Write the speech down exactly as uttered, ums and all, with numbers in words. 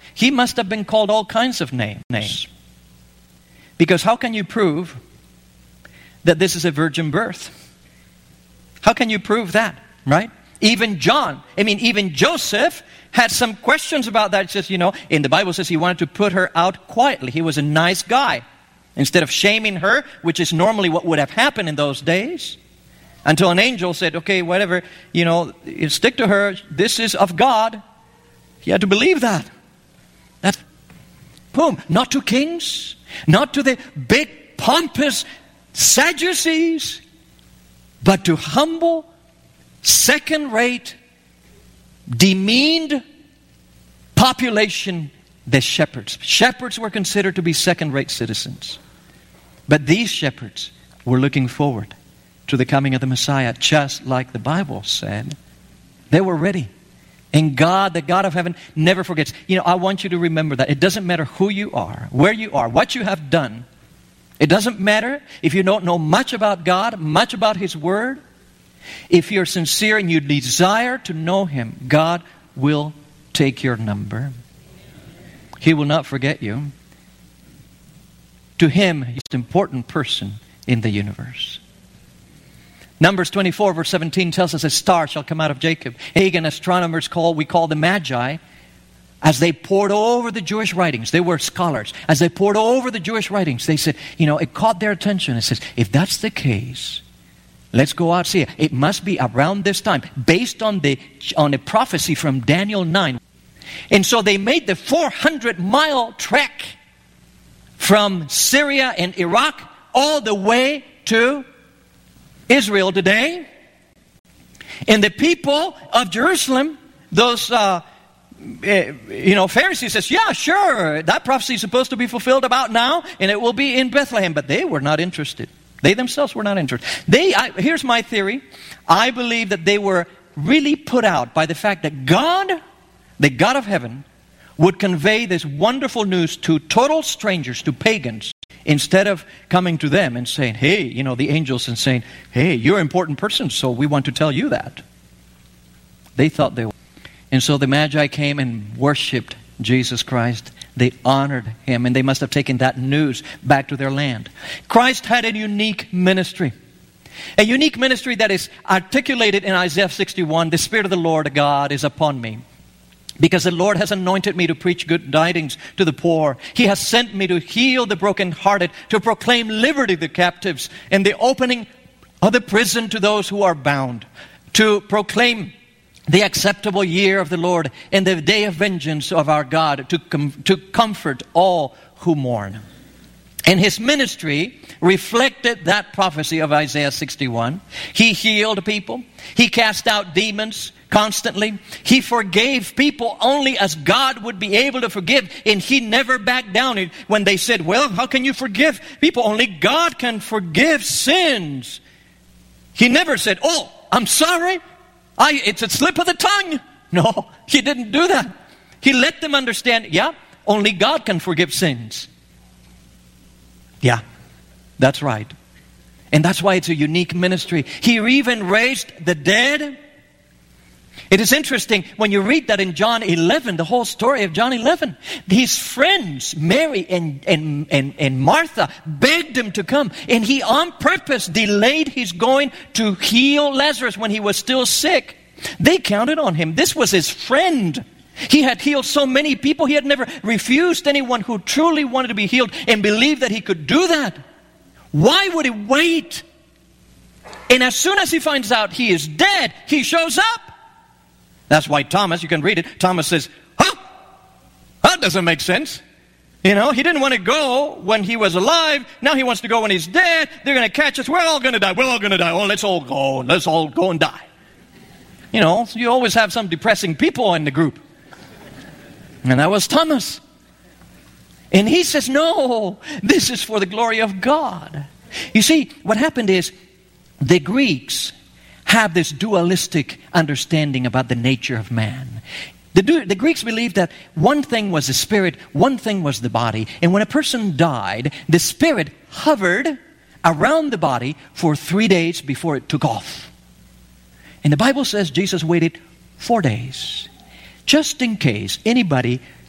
he must have been called all kinds of name, names. Because how can you prove that this is a virgin birth? How can you prove that, right? Even John, I mean, even Joseph had some questions about that. It says, you know, in the Bible says he wanted to put her out quietly. He was a nice guy. Instead of shaming her, which is normally what would have happened in those days, until an angel said, okay, whatever, you know, you stick to her. This is of God. He had to believe that. That's, boom. Not to kings, not to the big, pompous Sadducees, but to humble, second-rate, demeaned population, the shepherds. Shepherds were considered to be second-rate citizens. But these shepherds were looking forward to the coming of the Messiah, just like the Bible said. They were ready. And God, the God of heaven, never forgets. You know, I want you to remember that. It doesn't matter who you are, where you are, what you have done. It doesn't matter if you don't know much about God, much about His Word. If you're sincere and you desire to know Him, God will take your number. He will not forget you. To Him, He's the important person in the universe. Numbers twenty-four verse seventeen tells us a star shall come out of Jacob. Pagan astronomers call, we call the Magi, as they pored over the Jewish writings. They were scholars. As they pored over the Jewish writings, they said, you know, it caught their attention. It says, if that's the case, let's go out see it. It must be around this time, based on the on a prophecy from Daniel nine. And so they made the four hundred mile trek from Syria and Iraq all the way to Israel today. And the people of Jerusalem, those uh, you know Pharisees says, yeah, sure, that prophecy is supposed to be fulfilled about now, and it will be in Bethlehem. But they were not interested. They themselves were not interested. They, I, here's my theory. I believe that they were really put out by the fact that God, the God of heaven, would convey this wonderful news to total strangers, to pagans, instead of coming to them and saying, hey, you know, the angels, and saying, hey, you're an important person, so we want to tell you that. They thought they were. And so the Magi came and worshipped Jesus Christ. They honored Him, and they must have taken that news back to their land. Christ had a unique ministry. A unique ministry that is articulated in Isaiah sixty-one. The Spirit of the Lord God is upon me, because the Lord has anointed me to preach good tidings to the poor. He has sent me to heal the brokenhearted, to proclaim liberty to the captives, and the opening of the prison to those who are bound, to proclaim the acceptable year of the Lord and the day of vengeance of our God, to, com- to comfort all who mourn. And His ministry reflected that prophecy of Isaiah sixty-one. He healed people. He cast out demons constantly. He forgave people only as God would be able to forgive. And He never backed down. When they said, well, how can you forgive people? Only God can forgive sins. He never said, oh, I'm sorry. I, it's a slip of the tongue. No, He didn't do that. He let them understand, yeah, only God can forgive sins. Yeah, that's right. And that's why it's a unique ministry. He even raised the dead. It is interesting when you read that in John eleven, the whole story of John eleven. His friends, Mary and, and, and, and Martha, begged Him to come. And He on purpose delayed His going to heal Lazarus when he was still sick. They counted on Him. This was His friend. He had healed so many people. He had never refused anyone who truly wanted to be healed and believed that He could do that. Why would He wait? And as soon as He finds out he is dead, He shows up. That's why Thomas, you can read it, Thomas says, huh? That doesn't make sense. You know, he didn't want to go when he was alive. Now he wants to go when he's dead. They're going to catch us. We're all going to die. We're all going to die. Oh, let's all go. Let's all go and die. You know, so you always have some depressing people in the group. And that was Thomas. And he says, no, this is for the glory of God. You see, what happened is the Greeks have this dualistic understanding about the nature of man. The, the Greeks believed that one thing was the spirit, one thing was the body. And when a person died, the spirit hovered around the body for three days before it took off. And the Bible says Jesus waited four days, just in case anybody